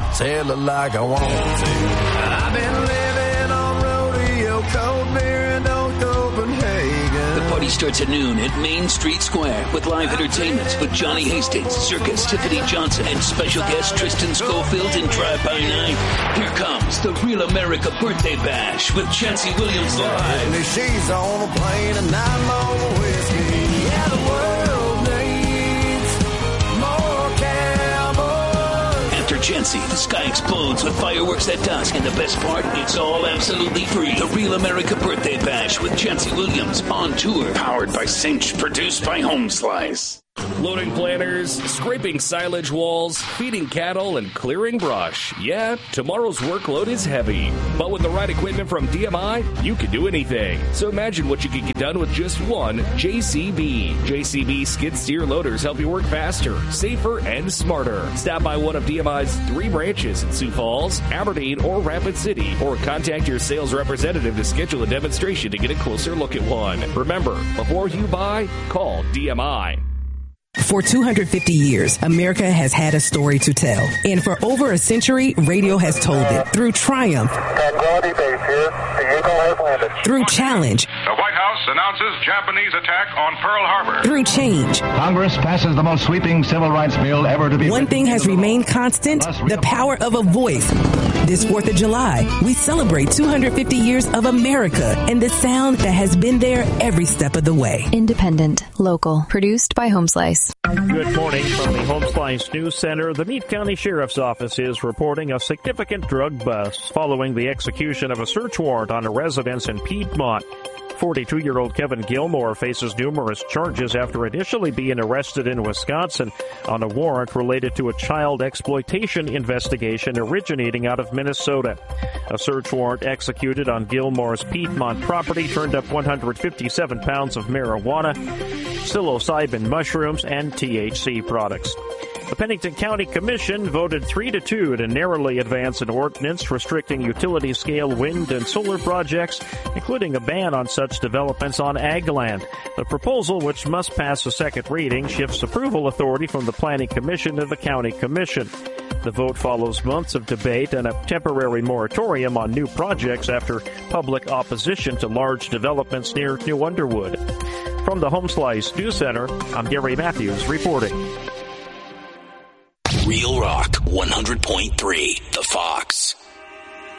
tell it like I want to. I've been living on rodeo, cold beer, and old Copenhagen. The party starts at noon at Main Street Square with live entertainment with Johnny Hastings, Circus, Tiffany Johnson, and special guest Tristan Schofield in Drive-By Night. Here comes the Real America Birthday Bash with Chancey Williams Live. She's on a plane and I'm on whiskey. Yeah, the world needs more cowboys. After Chancey, the sky explodes with fireworks at dusk, and the best part, it's all absolutely free. The Real America Birthday Bash with Chancey Williams on tour, powered by Cinch, produced by Home Slice. Loading planters, scraping silage walls, feeding cattle, and clearing brush. Yeah, tomorrow's workload is heavy. But with the right equipment from DMI, you can do anything. So imagine what you can get done with just one JCB. JCB skid steer loaders help you work faster, safer, and smarter. Stop by one of DMI's 3 branches in Sioux Falls, Aberdeen, or Rapid City, or contact your sales representative to schedule a demonstration to get a closer look at one. Remember, before you buy, call DMI. For 250 years, America has had a story to tell. And for over a century, radio has told it. Through triumph. Tranquility Base here. The Eagle has landed. Through challenge. The White House announces Japanese attack on Pearl Harbor. Through change. Congress passes the most sweeping civil rights bill ever to be. One thing has remained constant, the power of a voice. This 4th of July, we celebrate 250 years of America and the sound that has been there every step of the way. Independent, local, produced by Home Slice. Good morning from the Home Slice News Center. The Meade County Sheriff's Office is reporting a significant drug bust following the execution of a search warrant on a residence in Piedmont. 42-year-old Kevin Gilmore faces numerous charges after initially being arrested in Wisconsin on a warrant related to a child exploitation investigation originating out of Minnesota. A search warrant executed on Gilmore's Piedmont property turned up 157 pounds of marijuana, psilocybin mushrooms, and THC products. The Pennington County Commission voted 3-2 to narrowly advance an ordinance restricting utility-scale wind and solar projects, including a ban on such developments on ag land. The proposal, which must pass a second reading, shifts approval authority from the Planning Commission to the County Commission. The vote follows months of debate and a temporary moratorium on new projects after public opposition to large developments near New Underwood. From the Home Slice News Center, I'm Gary Matthews reporting. Real Rock 100.3, The Fox.